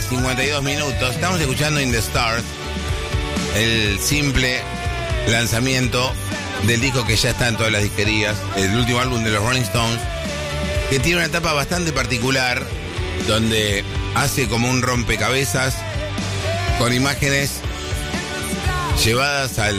52 minutos. Estamos escuchando In the Stars, el simple lanzamiento del disco que ya está en todas las disquerías, el último álbum de los Rolling Stones, que tiene una etapa bastante particular, donde hace como un rompecabezas con imágenes llevadas a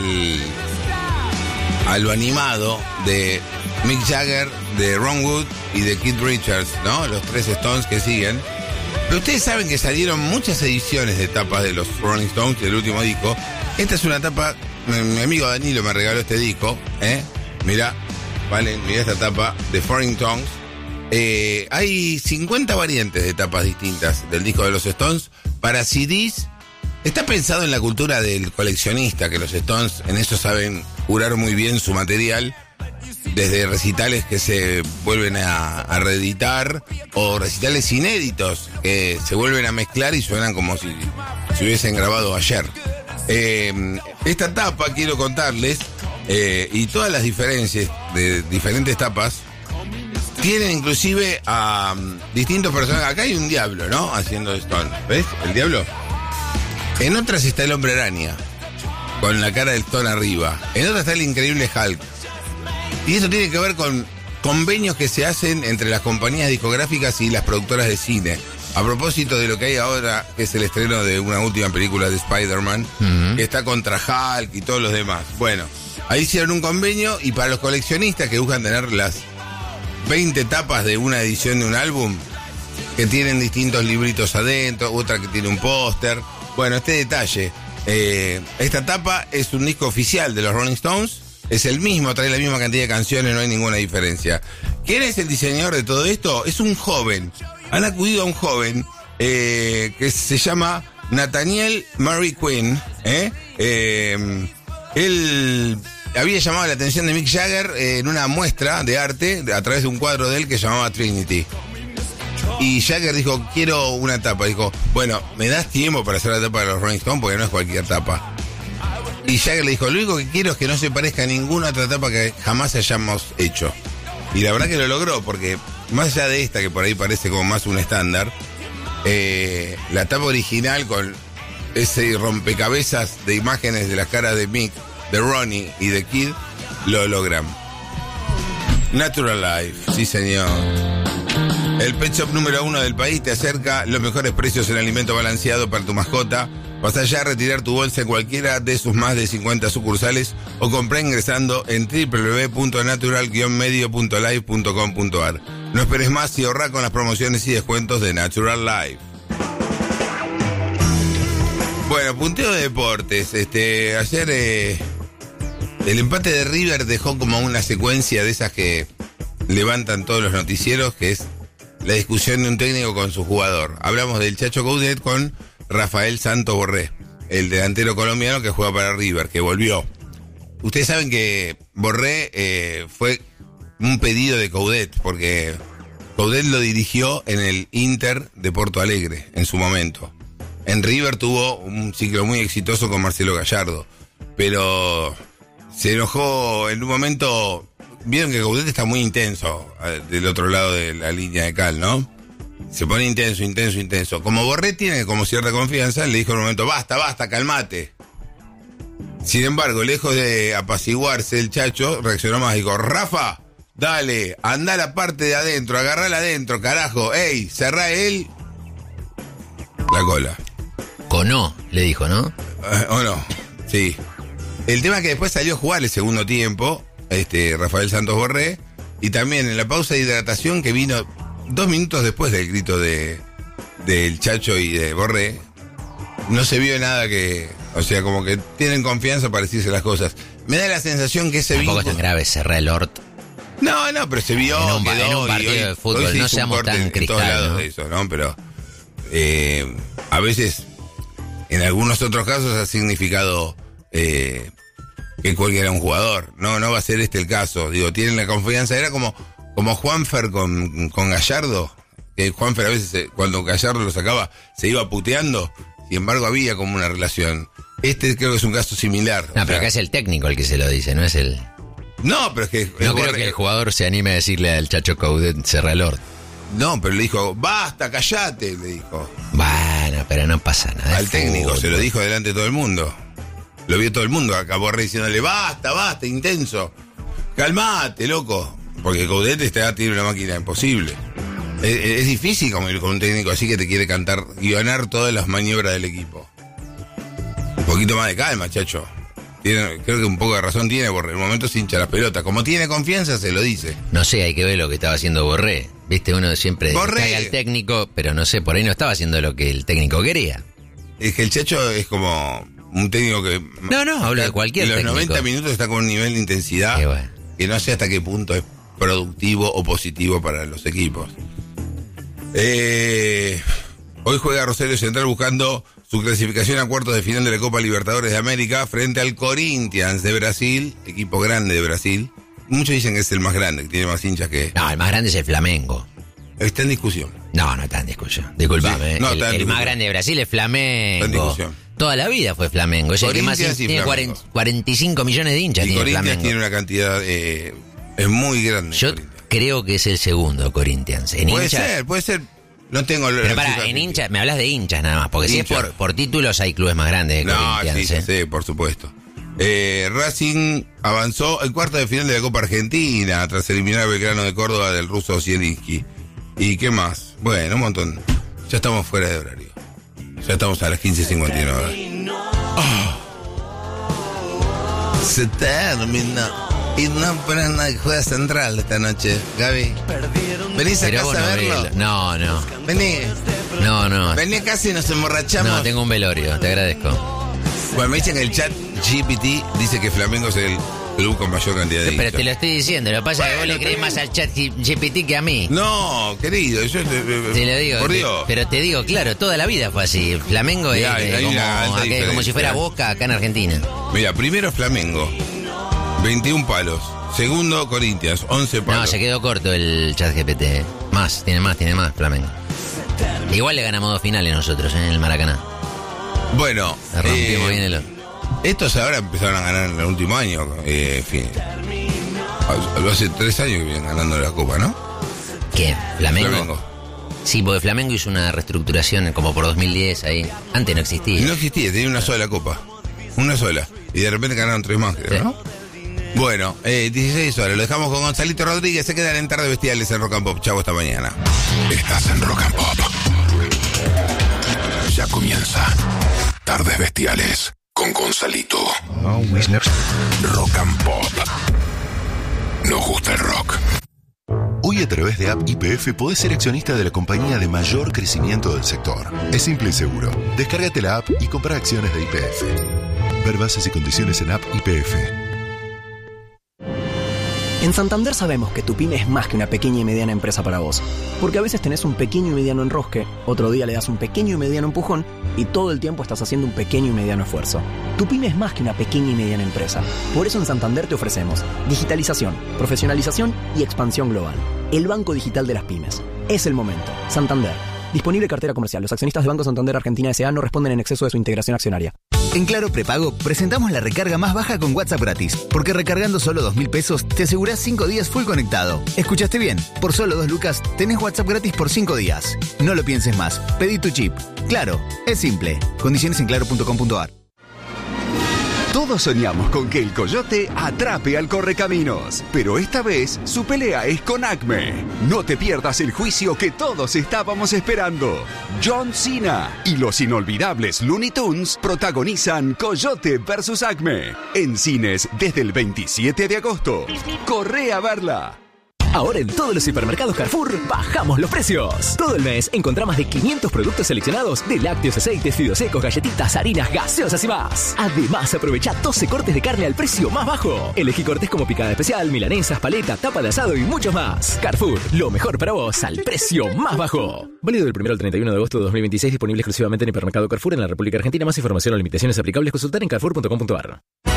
lo animado de Mick Jagger, de Ron Wood y de Keith Richards, ¿no? Los tres Stones que siguen. Pero ustedes saben que salieron muchas ediciones de tapas de los Rolling Stones del último disco. Esta es una tapa, mi amigo Danilo me regaló este disco, Mirá esta tapa de Foreign Tongues. Hay 50 variantes de tapas distintas del disco de los Stones para CDs. Está pensado en la cultura del coleccionista, que los Stones en eso saben curar muy bien su material, desde recitales que se vuelven a reeditar o recitales inéditos que se vuelven a mezclar y suenan como si se hubiesen grabado ayer. Esta tapa quiero contarles, y todas las diferencias de diferentes tapas tienen inclusive a distintos personajes. Acá hay un diablo, ¿no? Haciendo Stone. ¿Ves? El diablo. En otras está el Hombre Araña, con la cara del Stone arriba. En otras está el Increíble Hulk. Y eso tiene que ver con convenios que se hacen entre las compañías discográficas y las productoras de cine. A propósito de lo que hay ahora, que es el estreno de una última película de Spider-Man, que está contra Hulk y todos los demás. Bueno, ahí hicieron un convenio, y para los coleccionistas que buscan tener las 20 tapas de una edición de un álbum, que tienen distintos libritos adentro, otra que tiene un póster. Bueno, este detalle. Esta tapa es un disco oficial de los Rolling Stones. Es el mismo, trae la misma cantidad de canciones, no hay ninguna diferencia. ¿Quién es el diseñador de todo esto? Es un joven. Han acudido a un joven que se llama Nathaniel Murray Quinn. Él había llamado la atención de Mick Jagger en una muestra de arte a través de un cuadro de él que llamaba Trinity. Y Jagger dijo, quiero una tapa. Dijo, bueno, ¿me das tiempo para hacer la tapa de los Rolling Stones? Porque no es cualquier tapa. Y Jagger le dijo, lo único que quiero es que no se parezca a ninguna otra tapa que jamás hayamos hecho. Y la verdad que lo logró, porque más allá de esta, que por ahí parece como más un estándar, la tapa original con ese rompecabezas de imágenes de las caras de Mick, de Ronnie y de Kid, lo logran. Natural Life, sí señor. El pet shop número 1 del país te acerca los mejores precios en alimento balanceado para tu mascota. Vas allá a retirar tu bolsa en cualquiera de sus más de 50 sucursales o comprá ingresando en www.natural-medio.life.com.ar. No esperes más y ahorra con las promociones y descuentos de Natural Life. Bueno, punteo de deportes. Ayer el empate de River dejó como una secuencia de esas que levantan todos los noticieros, que es la discusión de un técnico con su jugador. Hablamos del Chacho Coudet con Rafael Santos Borré, el delantero colombiano que juega para River, que volvió. Ustedes saben que Borré fue un pedido de Coudet, porque Coudet lo dirigió en el Inter de Porto Alegre en su momento. En River tuvo un ciclo muy exitoso con Marcelo Gallardo, pero se enojó en un momento. Vieron que Coudet está muy intenso del otro lado de la línea de cal, ¿no? Se pone intenso. Como Borré tiene como cierta confianza, le dijo en un momento, basta, calmate. Sin embargo, lejos de apaciguarse el Chacho, reaccionó más, dijo, Rafa, dale, anda a la parte de adentro, agarrala adentro, carajo, ey, cerrá él la cola. Conó, le dijo, ¿no? ¿O no? Sí. El tema es que después salió a jugar el segundo tiempo, Rafael Santos Borré, y también en la pausa de hidratación que vino 2 minutos después del grito del Chacho y de Borré, no se vio nada que, o sea, como que tienen confianza para decirse las cosas. Me da la sensación que ese tampoco es tan grave cerrar el Hort. No, pero se vio en un partido de fútbol, no seamos tan cristal, ¿no? De eso, ¿no? Pero a veces, en algunos otros casos ha significado que cualquiera un jugador. No va a ser este el caso. Digo, tienen la confianza. Era como Juanfer con Gallardo. Que Juanfer a veces, cuando Gallardo lo sacaba, se iba puteando. Sin embargo, había como una relación. Creo que es un caso similar. No, pero acá es el técnico el que se lo dice, no es el... No, pero es que... No creo que el jugador se anime a decirle al Chacho Coudet, cerra el Hort. No, pero le dijo, basta, callate, le dijo. Bueno, pero no pasa nada. Al técnico, se lo dijo delante de todo el mundo. Lo vio todo el mundo, acabó diciéndole, basta, intenso. Calmate, loco. Porque Coudet tiene una máquina imposible. Es difícil como ir con un técnico así que te quiere guionar todas las maniobras del equipo. Un poquito más de calma, chacho. Creo que un poco de razón tiene, porque en el momento se hincha la pelota. Como tiene confianza, se lo dice. No sé, hay que ver lo que estaba haciendo Borré. Viste, uno siempre caga al técnico, pero no sé, por ahí no estaba haciendo lo que el técnico quería. Es que el Chacho es como un técnico que... No, hablo de cualquier técnico. En los 90 minutos está con un nivel de intensidad que no sé hasta qué punto es productivo o positivo para los equipos. Hoy juega Rosario Central buscando su clasificación a cuartos de final de la Copa Libertadores de América frente al Corinthians de Brasil, equipo grande de Brasil. Muchos dicen que es el más grande, que tiene más hinchas que... No, el más grande es el Flamengo. Está en discusión. No está en discusión. Disculpame. Sí, el más grande de Brasil es Flamengo. Está en discusión. Toda la vida fue Flamengo. Es el que más tiene 45 millones de hinchas. Y Corinthians Flamengo tiene una cantidad... es muy grande. Yo creo que es el segundo Corinthians. En puede ser. No tengo... Pero en hinchas, me hablas de hinchas nada más. Porque si es por títulos hay clubes más grandes de Corinthians. Sí, por supuesto. Racing avanzó en cuartos de final de la Copa Argentina tras eliminar a Belgrano de Córdoba del ruso Zielinski. ¿Y qué más? Bueno, un montón. Ya estamos fuera de horario. Ya estamos a las 15:59. Se termina. Y no, pero no juega Central esta noche, Gaby. ¿Venís a casa a verlo? No. Vení. No. Vení a casa y nos emborrachamos. No, tengo un velorio, te agradezco. Bueno, me dicen que el chat GPT dice que Flamengo es el club con mayor cantidad de hinchas. Pero te lo estoy diciendo, lo que pasa es que vos le crees más al chat GPT que a mí. No, querido, yo te lo digo. Por Dios. Pero te digo, claro, toda la vida fue así. Flamengo es como si fuera Boca acá en Argentina. Mira, primero Flamengo, 21 palos. Segundo, Corinthians, 11 palos. No, se quedó corto el chat GPT. Tiene más Flamengo. Igual le ganamos 2 finales nosotros en el Maracaná. Bueno, rompimos bien estos ahora empezaron a ganar en el último año. Hace 3 años que vienen ganando la Copa, ¿no? ¿Qué? ¿Flamengo? Sí, porque Flamengo hizo una reestructuración como por 2010 ahí. Antes no existía. No existía, tenía una sola Copa. Una sola. Y de repente ganaron 3 más, creo, ¿no? Bueno, 16 horas. Lo dejamos con Gonzalito Rodríguez. Se quedan en Tardes Bestiales en Rock and Pop. Chau, hasta mañana. Estás en Rock and Pop. Ya comienza Tardes Bestiales con Gonzalito. Rock and Pop. Nos gusta el rock. Hoy a través de App YPF podés ser accionista de la compañía de mayor crecimiento del sector. Es simple y seguro. Descárgate la app y compra acciones de YPF. Ver bases y condiciones en App YPF. En Santander sabemos que tu pyme es más que una pequeña y mediana empresa para vos. Porque a veces tenés un pequeño y mediano enrosque, otro día le das un pequeño y mediano empujón y todo el tiempo estás haciendo un pequeño y mediano esfuerzo. Tu pyme es más que una pequeña y mediana empresa. Por eso en Santander te ofrecemos digitalización, profesionalización y expansión global. El banco digital de las pymes. Es el momento. Santander. Disponible cartera comercial. Los accionistas de Banco Santander Argentina S.A. no responden en exceso de su integración accionaria. En Claro Prepago presentamos la recarga más baja con WhatsApp gratis, porque recargando solo 2.000 pesos te asegurás 5 días full conectado. ¿Escuchaste bien? Por solo 2 lucas tenés WhatsApp gratis por 5 días. No lo pienses más. Pedí tu chip. Claro, es simple. Condiciones en claro.com.ar. Todos soñamos con que el coyote atrape al correcaminos, pero esta vez su pelea es con Acme. No te pierdas el juicio que todos estábamos esperando. John Cena y los inolvidables Looney Tunes protagonizan Coyote vs Acme en cines desde el 27 de agosto. ¡Corre a verla! Ahora en todos los supermercados Carrefour bajamos los precios. Todo el mes encontrá más de 500 productos seleccionados de lácteos, aceites, fideos secos, galletitas, harinas, gaseosas y más. Además, aprovecha 12 cortes de carne al precio más bajo. Elegí cortes como picada especial, milanesas, paleta, tapa de asado y muchos más. Carrefour, lo mejor para vos al precio más bajo. Válido del 1 al 31 de agosto de 2026, disponible exclusivamente en el hipermercado Carrefour en la República Argentina. Más información o limitaciones aplicables consultar en carrefour.com.ar.